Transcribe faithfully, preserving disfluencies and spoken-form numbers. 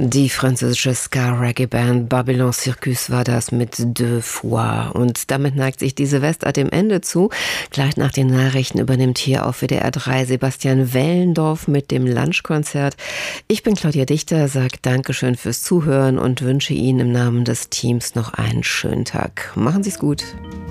Die französische Ska-Reggae-Band Babylon Circus war das mit Deux Fois. Und damit neigt sich diese Westart dem Ende zu. Gleich nach den Nachrichten übernimmt hier auf W D R drei Sebastian Wellendorf mit dem Lunchkonzert. Ich bin Claudia Dichter, sage Dankeschön fürs Zuhören und wünsche Ihnen im Namen des Teams noch einen schönen Tag. Machen Sie es gut.